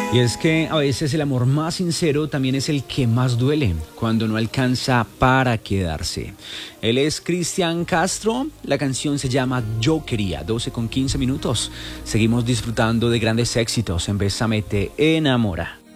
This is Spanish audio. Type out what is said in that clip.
Y es que a veces el amor más sincero también es el que más duele, cuando no alcanza para quedarse. Él es Cristian Castro, la canción se llama Yo Quería, 12:15. Seguimos disfrutando de grandes éxitos en Bésame te enamora.